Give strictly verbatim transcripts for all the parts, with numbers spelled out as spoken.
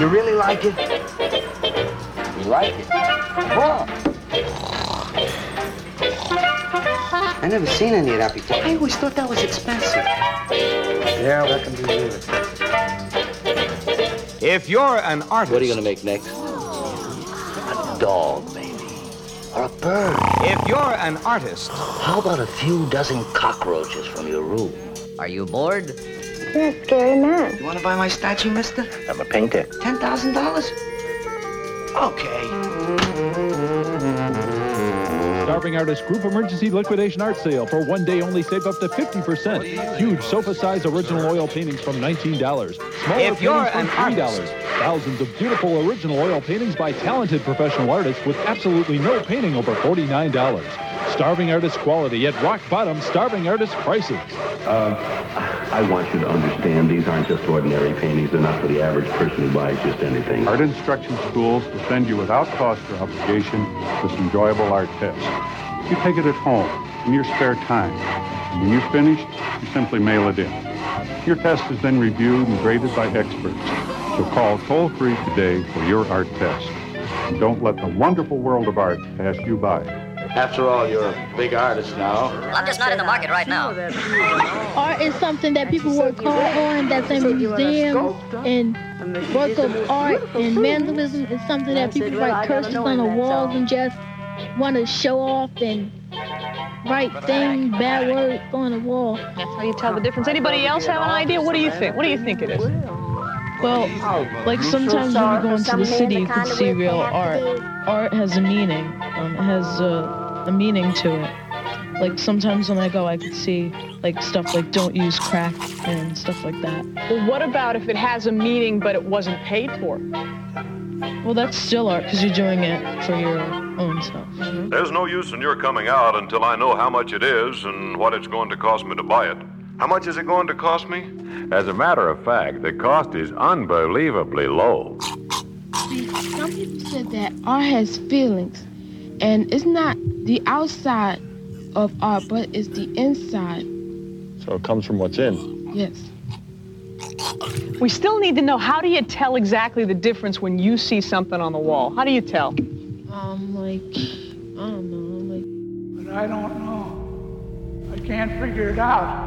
You really like it? You like it? Oh. I never seen any of that before. I always thought that was expensive. Yeah, that can be real expensive. If you're an artist... What are you going to make next? A dog, maybe. Or a bird. If you're an artist... How about a few dozen cockroaches from your room? Are you bored? You're a scary man. You want to buy my statue, mister? I'm a painter. ten thousand dollars? Okay. Starving Artist Group Emergency Liquidation Art Sale. For one day only, save up to fifty percent. Huge sofa-size original oil paintings from nineteen dollars. Smaller If you're paintings from an three dollars. artist. Thousands of beautiful original oil paintings by talented professional artists with absolutely no painting over forty-nine dollars. Starving Artist quality at rock bottom Starving Artist prices. Uh, I want you to understand these aren't just ordinary paintings. They're not for the average person who buys just anything. Art Instruction Schools will send you without cost or obligation this enjoyable art test. You take it at home in your spare time. And when you're finished, you simply mail it in. Your test is then reviewed and graded by experts. So call toll-free today for your art test. And don't let the wonderful world of art pass you by. After all, you're a big artist now. I'm just not in the market right now. Art is something that people work hard on, that's in museums, and work of art and vandalism is something that people write curses on the walls and just want to show off and write things, bad words on the wall. That's how you tell the difference. Anybody else have an idea? What do you think? What do you think it is? Well, like sometimes when you go into the city, you can see real art. Art has a meaning. Um, it has a, a meaning to it. Like sometimes when I go, I could see like stuff like don't use crack and stuff like that. Well, what about if it has a meaning but it wasn't paid for? Well, that's still art because you're doing it for your own stuff. Mm-hmm. There's no use in your coming out until I know how much it is and what it's going to cost me to buy it. How much is it going to cost me? As a matter of fact, the cost is unbelievably low. See, some people said that art has feelings, and it's not the outside of art, but it's the inside. So it comes from what's in? Yes. We still need to know, how do you tell exactly the difference when you see something on the wall? How do you tell? Um, like, I don't know, like... But I don't know. I can't figure it out.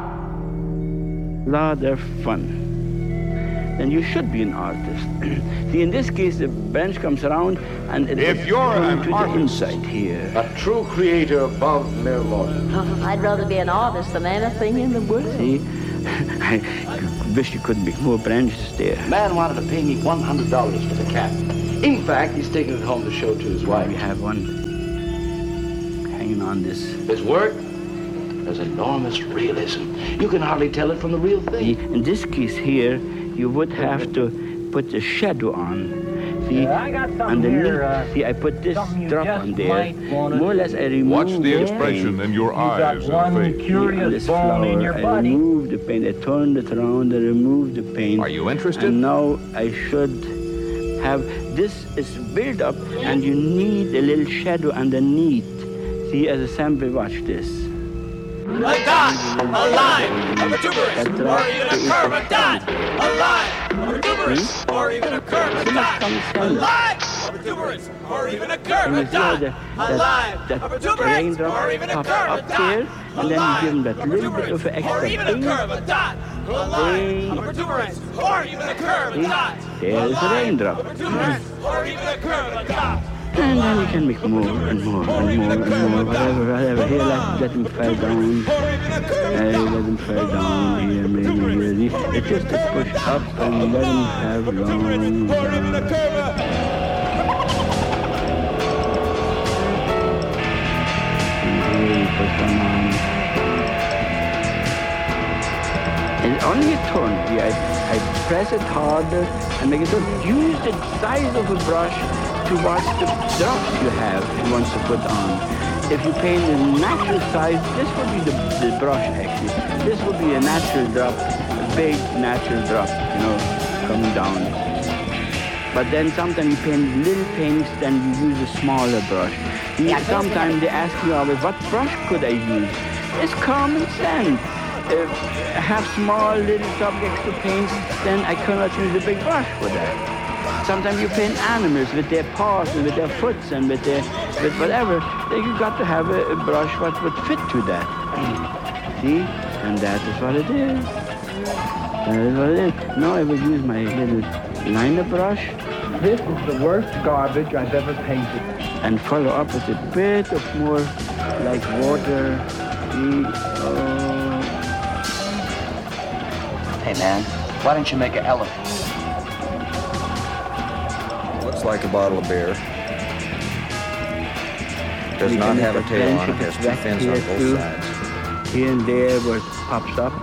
Rather fun. Then you should be an artist. See, in this case, the bench comes around and it If you're an to artist, the inside here. A true creator above mere mortal. I'd rather be an artist than anything in the world. See, I wish you could make more branches there. Man wanted to pay me one hundred dollars for the cat. In fact, he's taking it home to show to his wife. We have one hanging on this. His work? There's enormous realism. You can hardly tell it from the real thing. See, in this case here, you would have to put the shadow on. See, uh, I got underneath, here, uh, see, I put this drop on there. More or less, I remove Watch the the expression paint. in your You eyes got and one face. curious This bone flower, in your I body. remove the paint, I turned it around, I removed the paint. Are you interested? And now I should have, this is built up, and you need a little shadow underneath. See, as a sample, watch this. A dot, a line, a protuberance, or even a curve, a dot, a line, a protuberance, or even a curve, a dot, a line, a protuberance, or even a curve, a dot, a line, a protuberance, or even a curve, a dot, a line, a protuberance, or even a curve, a dot, a line, a protuberance, or even a curve, a dot, There is a raindrop. a protuberance, or even a curve, a dot. And then you can make more and more and more and more, whatever, whatever. Here, let, let him fall down. Hey, let him fall down here, maybe here. It's just to push up and let him have long. And only a turn. Yeah, I, I press it harder and make it turn. Use the size of a brush to watch the drops you have you want to put on. If you paint a natural size, this would be the, the brush actually. This would be a natural drop, a big natural drop, you know, coming down. But then sometimes you paint little paintings, then you use a smaller brush. Yeah, sometimes they ask me always, what brush could I use? It's common sense. If I have small little subjects to paint, then I cannot use a big brush for that. Sometimes you paint animals with their paws and with their foots and with their, with whatever. Then you got to have a, a brush what would fit to that. See? And that is what it is. That is what it is. Now I will use my little liner brush. This is the worst garbage I've ever painted. And follow up with a bit of more like water. See? Oh. Hey, man, why don't you make an elephant? Looks like a bottle of beer. Does You not can have a make tail on it. bench Has with two that fins here on both too. sides. Here and there where it pops up.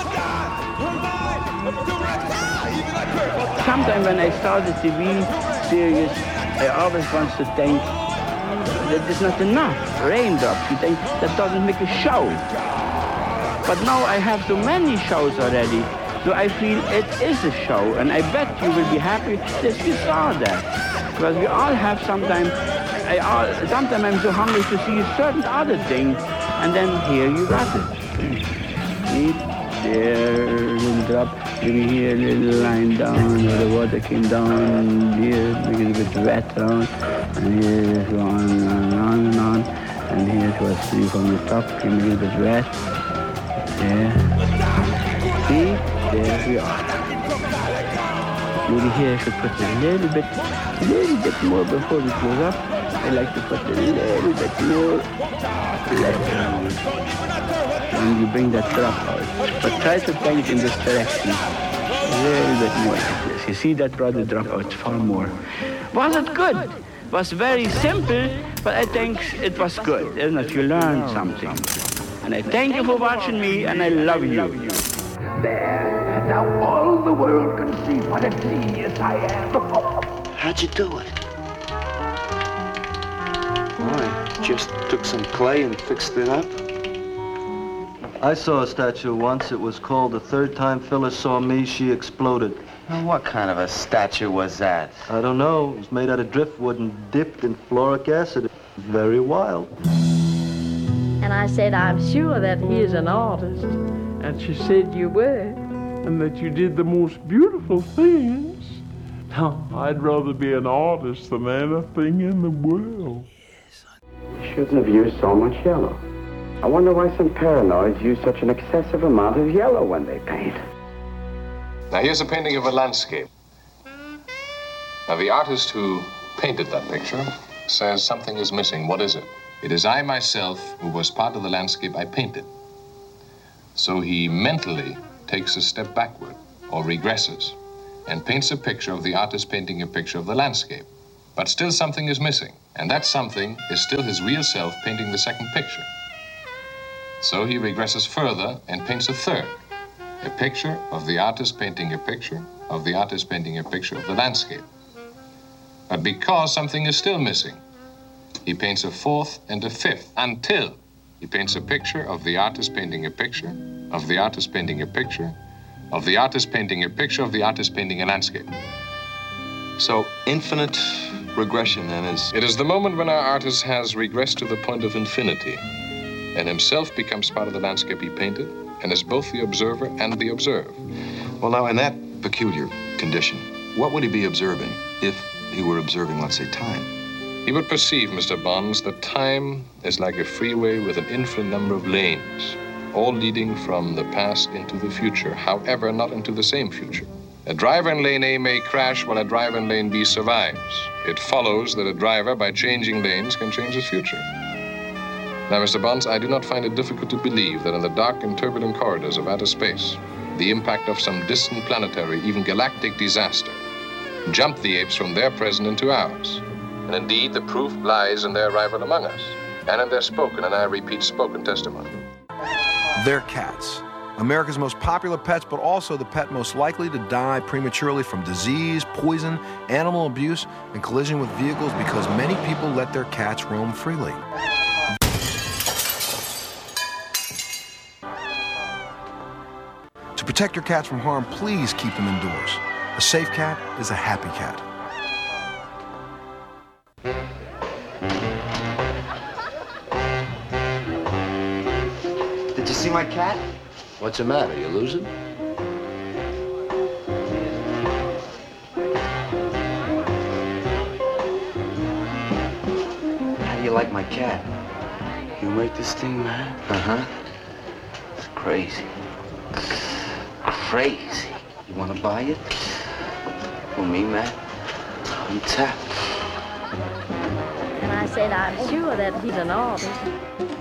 Sometimes when I started to be serious, I always want to think that it's not enough. Raindrops, you think that doesn't make a show. But now I have so many shows already, so I feel it is a show, and I bet you will be happy that you saw that. Because we all have sometimes, I all, sometimes I'm so hungry to see a certain other thing, and then here you got it. See? There, a little drop, maybe here a little line down, where the water came down, here, make it a bit wet around, and here it goes on and on and on, and here it was see from the top, came a little bit wet. There. See? There we are. Maybe here I should put a little bit, a little bit more before we close up. I like to put a little bit more left around. And you bring that drop out. But try to paint in this direction. A little bit more like this. You see that brought the drop out far more. Was it good? It was very simple, but I think it was good, isn't it? You learned something. And I thank you for watching me, and I love you. There. Now all the world can see what a genius I am. How'd you do it? Well, I just took some clay and fixed it up. I saw a statue once. It was called The Third Time Phyllis Saw Me, She Exploded. Now, what kind of a statue was that? I don't know. It was made out of driftwood and dipped in fluoric acid. Very wild. And I said, I'm sure that he is an artist. And she said you were, and that you did the most beautiful things. Now, I'd rather be an artist than anything in the world. You shouldn't have used so much yellow. I wonder why some paranoids use such an excessive amount of yellow when they paint. Now, here's a painting of a landscape. Now, the artist who painted that picture says something is missing. What is it? It is I myself who was part of the landscape I painted. So he mentally takes a step backward or regresses and paints a picture of the artist painting a picture of the landscape. But still something is missing, and that something is still his real self painting the second picture. So he regresses further and paints a third, a picture of the artist painting a picture of the artist painting a picture of the landscape. But because something is still missing, he paints a fourth and a fifth until he paints a picture of the artist painting a picture of the artist painting a picture of the artist painting a picture of the artist painting a landscape. So infinite regression then is... It is the moment when our artist has regressed to the point of infinity and himself becomes part of the landscape he painted and is both the observer and the observed. Well, now, in that peculiar condition, what would he be observing if he were observing, let's say, time? He would perceive, Mister Bonds, that time is like a freeway with an infinite number of lanes, all leading from the past into the future, however, not into the same future. A driver in lane A may crash while a driver in lane B survives. It follows that a driver, by changing lanes, can change his future. Now, Mister Bonds, I do not find it difficult to believe that in the dark and turbulent corridors of outer space, the impact of some distant planetary, even galactic disaster, jumped the apes from their present into ours. And indeed, the proof lies in their arrival among us, and in their spoken, and I repeat, spoken testimony. They're cats. America's most popular pets, but also the pet most likely to die prematurely from disease, poison, animal abuse, and collision with vehicles because many people let their cats roam freely. To protect your cats from harm, please keep them indoors. A safe cat is a happy cat. Did you see my cat? What's the matter? You losing? you like my cat? You make this thing, man? Uh-huh. It's crazy. Crazy. You want to buy it? For me, man? I'm tapped. And I said, I'm sure that he's an artist.